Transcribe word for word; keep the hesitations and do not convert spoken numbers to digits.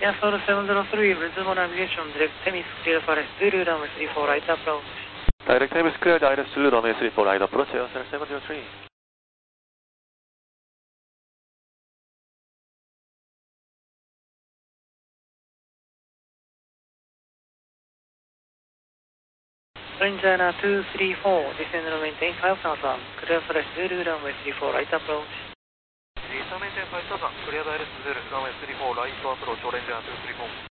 Air Soul seven zero three, resume navigation, direct Temis, clear for Zulu, runway three four, right approach. Direct Temis clear, direct Zulu, runway three four, right approach, Air Soul seven zero three. Ranger two three four, descend and maintain five thousand, clear for Zulu, runway three four, right approach. Descend and maintain five thousand, clear direct Zulu, runway three four, right approach, Ranger two three four.